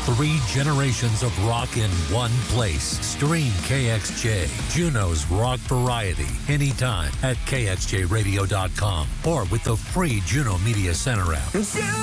3 generations of rock in one place. Stream KXJ, Juneau's rock variety, anytime at kxjradio.com or with the free Juneau Media Center app.